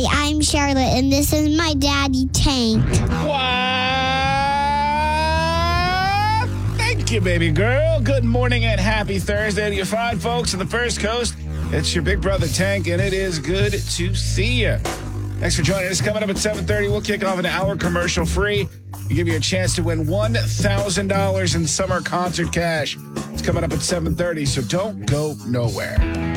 I'm Charlotte, and this is my daddy, Tank. What? Thank you, baby girl. Good morning and happy Thursday to you fine folks on the First Coast. It's your big brother, Tank, and it is good to see you. Thanks for joining us. Coming up at 7:30, we'll kick off an hour commercial-free. We give you a chance to win $1,000 in summer concert cash. It's coming up at 7:30, so don't go nowhere.